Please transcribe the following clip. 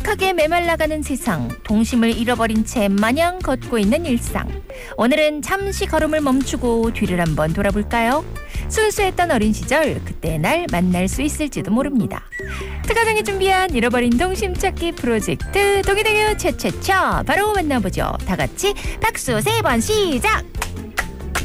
빡빡하게 메말라가는 세상, 동심을 잃어버린 채 마냥 걷고 있는 일상. 오늘은 잠시 걸음을 멈추고 뒤를 한번 돌아볼까요? 순수했던 어린 시절, 그때의 날 만날 수 있을지도 모릅니다. 특가장이 준비한 잃어버린 동심 찾기 프로젝트 동이동요 차차차 바로 만나보죠. 다 같이 박수 3번 시작!